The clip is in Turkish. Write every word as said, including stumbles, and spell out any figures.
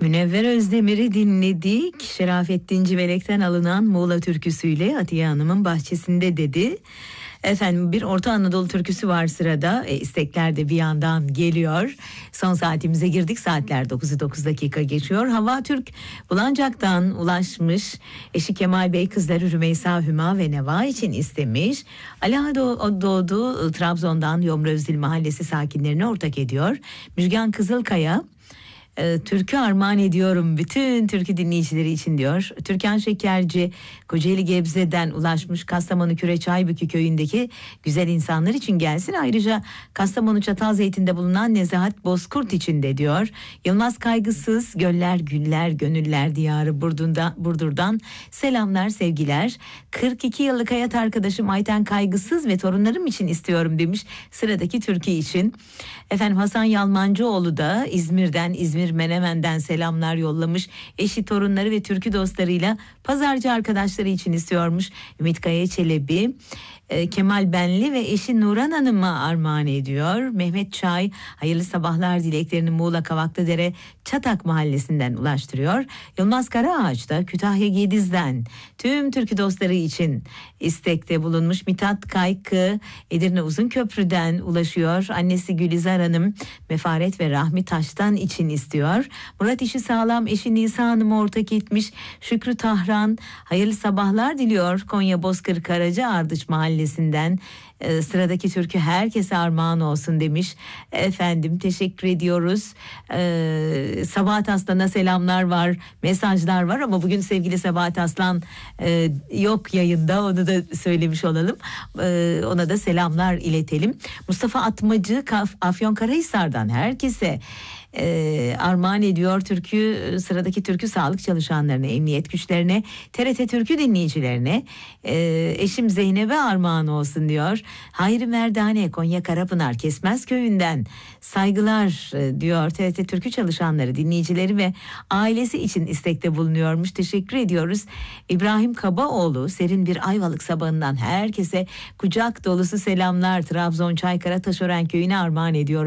Münevver Özdemir'i dinledik. Şerafettin Civelek'ten alınan Muğla türküsüyle Atiye Hanım'ın bahçesinde dedi. Efendim, bir Orta Anadolu türküsü var sırada. E, istekler de bir yandan geliyor. Son saatimize girdik. Saatler dokuzu dokuz dakika geçiyor. Hava Türk Bulancak'tan ulaşmış. Eşi Kemal Bey kızları Rümeysa, Hüma ve Neva için istemiş. Ala doğdu Trabzon'dan Yomrözdil Mahallesi sakinlerine ortak ediyor. Müjgan Kızılkaya E, türkü armağan ediyorum bütün türkü dinleyicileri için diyor. Türkan Şekerci Kocaeli Gebze'den ulaşmış. Kastamonu Küreçaybükü köyündeki güzel insanlar için gelsin. Ayrıca Kastamonu Çatalzeytin'de bulunan Nezahat Bozkurt için de diyor. Yılmaz Kaygısız Göller Güller Gönüller Diyarı Burdur'dan, Burdur'dan selamlar sevgiler. kırk iki yıllık hayat arkadaşım Ayten Kaygısız ve torunlarım için istiyorum demiş sıradaki türkü için. Efendim, Hasan Yalmancıoğlu da İzmir'den İzmir Menemen'den selamlar yollamış. Eşi, torunları ve türkü dostlarıyla pazarcı arkadaşları için istiyormuş. Ümit Kaya Çelebi e, Kemal Benli ve eşi Nuran Hanım'a armağan ediyor. Mehmet Çay hayırlı sabahlar dileklerini Muğla Kavaklıdere Çatak Mahallesi'nden ulaştırıyor. Yılmaz Karaağaç da Kütahya Gediz'den tüm türkü dostları için istekte bulunmuş. Mithat Kaykı Edirne Uzunköprü'den ulaşıyor. Annesi Gülizar Hanım Mefaret ve Rahmi Taş'tan için istiyor. Murat işi sağlam eşi Nisa Hanım'a ortak etmiş. Şükrü Tahran hayırlı sabahlar diliyor. Konya Bozkır Karaca Ardıç Mahallesi'nden e, sıradaki türkü herkese armağan olsun demiş. Efendim, teşekkür ediyoruz. E, Sabahat Aslan'a selamlar var, mesajlar var ama bugün sevgili Sabahat Aslan e, yok yayında, onu da söylemiş olalım. E, ona da selamlar iletelim. Mustafa Atmacı Kaf- Afyonkarahisar'dan herkese Ee, armağan ediyor türkü. Sıradaki türkü sağlık çalışanlarına, emniyet güçlerine, T R T Türkü dinleyicilerine, e, eşim Zeynep'e armağan olsun diyor. Hayri Merdane Konya Karapınar Kesmez Köyü'nden saygılar e, diyor. T R T Türkü çalışanları, dinleyicileri ve ailesi için istekte bulunuyormuş. Teşekkür ediyoruz. İbrahim Kabaoğlu serin bir Ayvalık sabahından herkese kucak dolusu selamlar. Trabzon Çaykara Taşören Köyü'ne armağan ediyor.